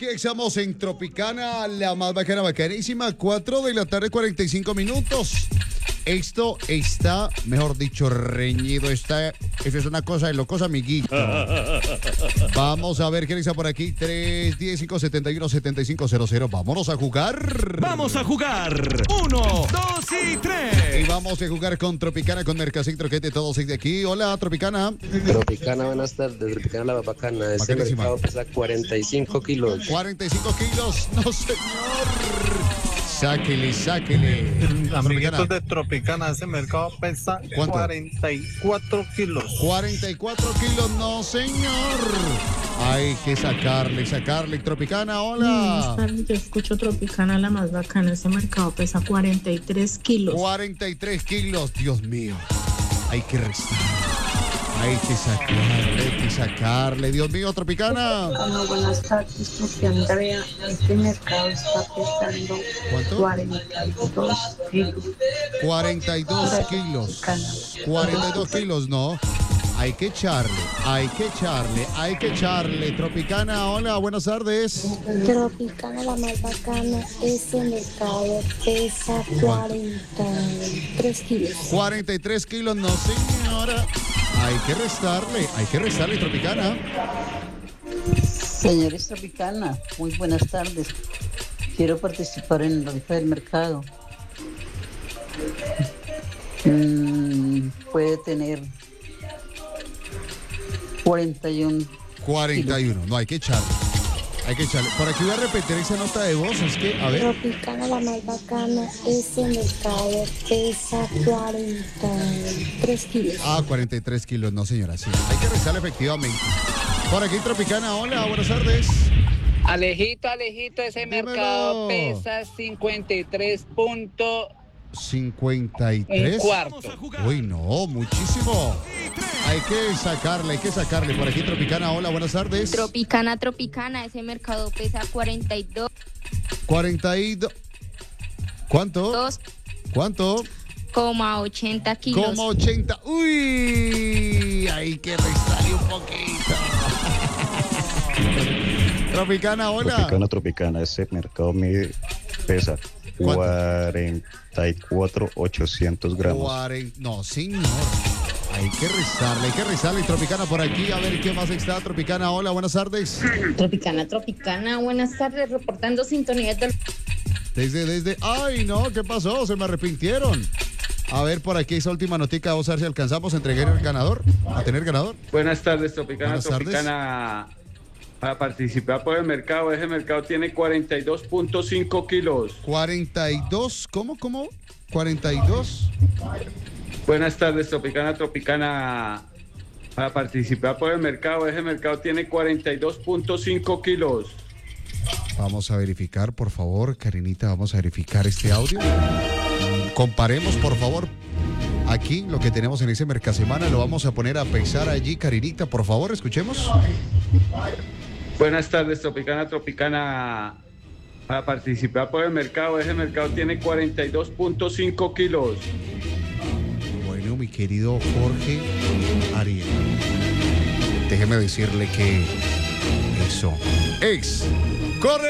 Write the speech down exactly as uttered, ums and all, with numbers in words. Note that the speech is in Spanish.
aquí estamos en Tropicana, la más bacana, bacanísima. cuatro de la tarde, cuarenta y cinco minutos. Esto está, mejor dicho, reñido. Está, eso es una cosa de locos, amiguito. Vamos a ver qué dice por aquí. tres, diez, cinco, setenta y uno, setenta y cinco, cero, cero. Vámonos a jugar. Vamos a jugar. Uno, dos y tres. Y vamos a jugar con Tropicana, con Mercasí Troquete, todos seis de aquí. Hola, Tropicana. Tropicana, buenas tardes. Tropicana, la más bacana. Este Bacanísima. mercado pesa cuarenta y cinco kilos. cuarenta y cinco kilos. No, señor. Sáquele, sáquele. Amiguitos de Tropicana, ese mercado pesa ¿Cuánto? cuarenta y cuatro kilos. cuarenta y cuatro kilos, no señor. Hay que sacarle, sacarle. Tropicana, hola. Buenas tardes, yo escucho Tropicana, la más bacana. Ese mercado pesa cuarenta y tres kilos. cuarenta y tres kilos, Dios mío. Hay que restar. Hay que sacarle, hay que sacarle. Dios mío, Tropicana. Bueno, buenas tardes, porque Andrea, este mercado está pesando ¿Cuánto? cuarenta y dos kilos. cuarenta y dos kilos. cuarenta y dos kilos, no. Hay que echarle, hay que echarle, hay que echarle. Tropicana, hola, buenas tardes. Tropicana, la más bacana, ese mercado pesa cuarenta y tres kilos. cuarenta y tres kilos, no señora. Hay que restarle, hay que restarle, Tropicana. Señores Tropicana, muy buenas tardes. Quiero participar en la rifa del mercado. Mm, puede tener cuarenta y uno. cuarenta y uno, no, hay que echarle. Hay que echarle. Por aquí voy a repetir esa nota de voz, es que, a ver. Tropicana, la más bacana, ese mercado pesa cuarenta y tres kilos. Ah, cuarenta y tres kilos, no señora, sí. Hay que restarle efectivamente. Por aquí, Tropicana, hola, buenas tardes. Alejito, Alejito, ese Dímelo. mercado pesa cincuenta y tres punto cincuenta y un tres. cuarto. Uy, no, muchísimo. Hay que sacarle, hay que sacarle. Por aquí, Tropicana, hola, buenas tardes. Tropicana, Tropicana, ese mercado pesa cuarenta y dos. cuarenta y dos. ¿Cuánto? dos ¿Cuánto? coma ochenta kilos. Como ochenta. Uy, hay que restarle un poquito. Tropicana, hola. Tropicana, Tropicana, ese mercado mide, pesa cuarenta y cuatro mil ochocientos gramos. cuarenta. No, señor. Hay que rezarle, hay que rezarle. Tropicana por aquí, a ver qué más está. Tropicana, hola, buenas tardes. Tropicana, Tropicana, buenas tardes, reportando sintonía del... Desde, desde. Ay, no, ¿qué pasó? Se me arrepintieron. A ver, por aquí esa última notica, vamos a ver si alcanzamos a entregar el ganador, a tener ganador. Buenas tardes, Tropicana, Buenas tardes. Tropicana. Para participar por el mercado, ese mercado tiene cuarenta y dos punto cinco kilos. cuarenta y dos, ¿cómo, cómo? cuarenta y dos. Buenas tardes, Tropicana, Tropicana. Para participar por el mercado, ese mercado tiene cuarenta y dos punto cinco kilos. Vamos a verificar, por favor, Karinita, vamos a verificar este audio. Comparemos, por favor. Aquí lo que tenemos en ese Mercasemana lo vamos a poner a pesar allí, Karinita, por favor, escuchemos. Buenas tardes, Tropicana, Tropicana. Para participar por el mercado, ese mercado tiene cuarenta y dos punto cinco kilos. Bueno, mi querido Jorge Ariel, déjeme decirle que eso es... ¡Corre!